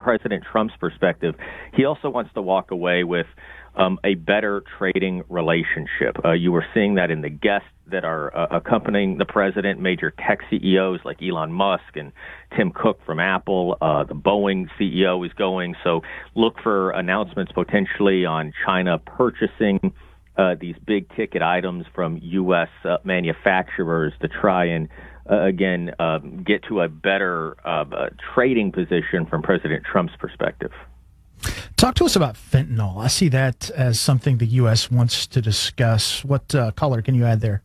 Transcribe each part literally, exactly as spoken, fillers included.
President Trump's perspective, he also wants to walk away with um, a better trading relationship. Uh, you were seeing that in the guests that are uh, accompanying the president, major tech C E Os like Elon Musk and Tim Cook from Apple. Uh, the Boeing C E O is going. So look for announcements potentially on China purchasing uh, these big ticket items from U S uh, manufacturers to try and Uh, again, uh, get to a better uh, uh, trading position from President Trump's perspective. Talk to us about fentanyl. I see that as something the U S wants to discuss. What uh, color can you add there?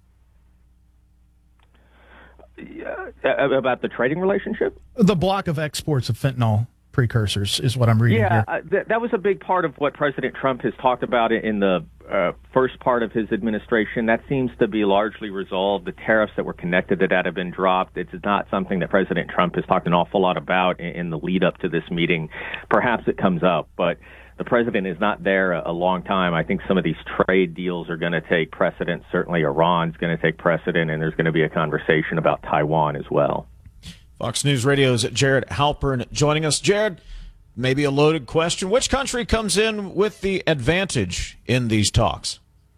Uh, about the trading relationship? The block of exports of fentanyl precursors is what I'm reading yeah, here. Yeah, uh, th- that was a big part of what President Trump has talked about in the uh, first part of his administration. That seems to be largely resolved. The tariffs that were connected to that have been dropped. It's not something that President Trump has talked an awful lot about in, in the lead up to this meeting. Perhaps it comes up, but the president is not there a, a long time. I think some of these trade deals are going to take precedence. Certainly Iran's going to take precedent, and there's going to be a conversation about Taiwan as well. Fox News Radio's Jared Halpern joining us. Jared, maybe a loaded question. Which country comes in with the advantage in these talks?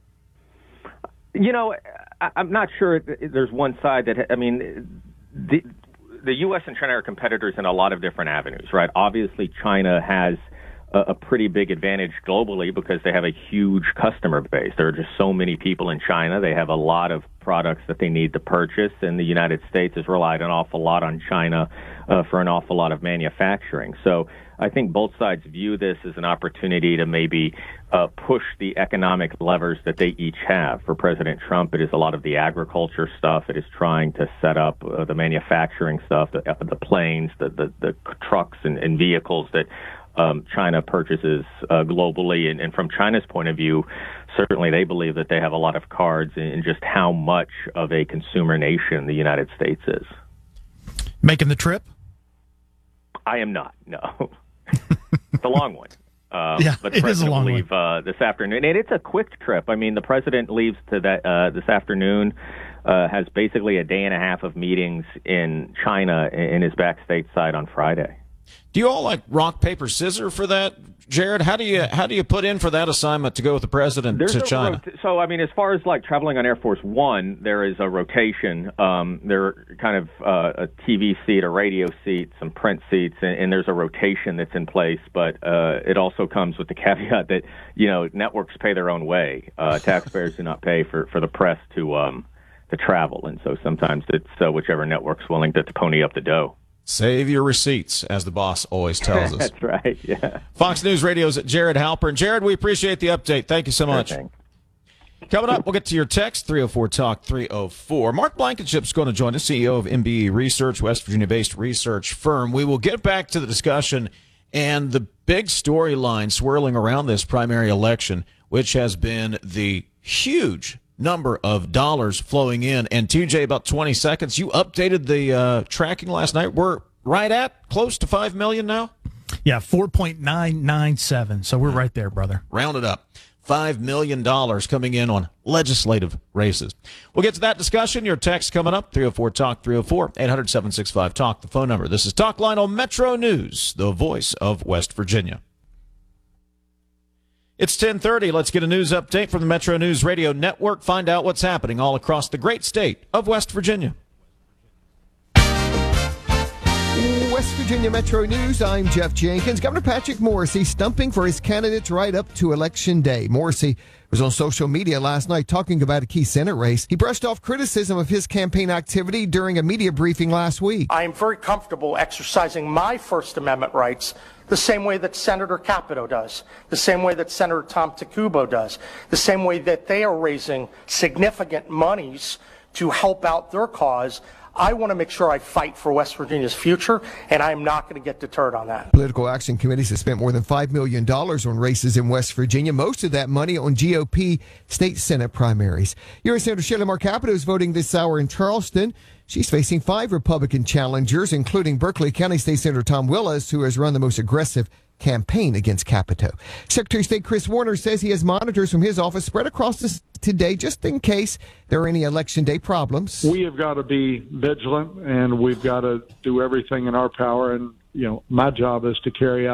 You know, I'm not sure there's one side that, I mean, the, the U S and China are competitors in a lot of different avenues, right? Obviously, China has a, a pretty big advantage globally because they have a huge customer base. There are just so many people in China. They have a lot of products that they need to purchase, and the United States has relied an awful lot on China uh, for an awful lot of manufacturing. So I think both sides view this as an opportunity to maybe uh, push the economic levers that they each have. For President Trump, it is a lot of the agriculture stuff. It is trying to set up uh, the manufacturing stuff, the, the planes, the, the, the trucks and, and vehicles that um, China purchases uh, globally. And, and from China's point of view, certainly they believe that they have a lot of cards in just how much of a consumer nation the United States is. Making the trip? I am not, no. It's a long one. Uh, yeah, but the it is a long will leave uh, this afternoon. And it's a quick trip. I mean, the president leaves to that uh, this afternoon, uh, has basically a day and a half of meetings in China, and is back stateside on Friday. Do you all like rock, paper, scissors for that, Jared? How do you how do you put in for that assignment to go with the president There's to China? Rot- so, I mean, as far as like traveling on Air Force One, there is a rotation. Um, there are kind of uh, a T V seat, a radio seat, some print seats, and, and there's a rotation that's in place. But uh, it also comes with the caveat that, you know, networks pay their own way. Uh, taxpayers do not pay for, for the press to um, to travel, and so sometimes it's uh, whichever network's willing to, to pony up the dough. Save your receipts, as the boss always tells us. That's right, yeah. Fox News Radio's Jared Halpern. Jared, we appreciate the update. Thank you so much. Sure thing. Coming up, we'll get to your text, three oh four talk three oh four. Mark Blankenship's going to join us, C E O of M B E Research, West Virginia-based research firm. We will get back to the discussion and the big storyline swirling around this primary election, which has been the huge number of dollars flowing in. And T J, about twenty seconds, you updated the uh, tracking last night. We're right at close to five million now? Yeah, four point nine nine seven. So we're right there, brother. Round it up. five million dollars coming in on legislative races. We'll get to that discussion. Your text coming up, three oh four talk three oh four, eight hundred, seven six five, talk, the phone number. This is Talk Line on Metro News, the voice of West Virginia. It's ten thirty. Let's get a news update from the Metro News Radio Network. Find out what's happening all across the great state of West Virginia. West Virginia Metro News, I'm Jeff Jenkins. Governor Patrick Morrisey stumping for his candidates right up to Election Day. Morrisey was on social media last night talking about a key Senate race. He brushed off criticism of his campaign activity during a media briefing last week. I am very comfortable exercising my First Amendment rights the same way that Senator Capito does, the same way that Senator Tom Takubo does, the same way that they are raising significant monies to help out their cause. I want to make sure I fight for West Virginia's future, and I am not going to get deterred on that. Political action committees have spent more than five million dollars on races in West Virginia, most of that money on G O P state Senate primaries. U S Senator Shelley Moore Capito is voting this hour in Charleston. She's facing five Republican challengers, including Berkeley County State Senator Tom Willis, who has run the most aggressive campaign against Capito. Secretary of State Chris Warner says he has monitors from his office spread across the state today just in case there are any Election Day problems. We have got to be vigilant, and we've got to do everything in our power. And, you know, my job is to carry out